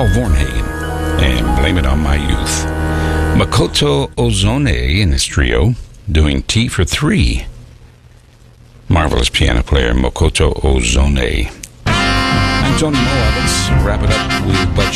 Paul Vornhagen and Blame It On My Youth. Makoto Ozone in his trio doing Tea for Three. Marvelous piano player Makoto Ozone. I'm Tony Moa. Let's wrap it up with Bud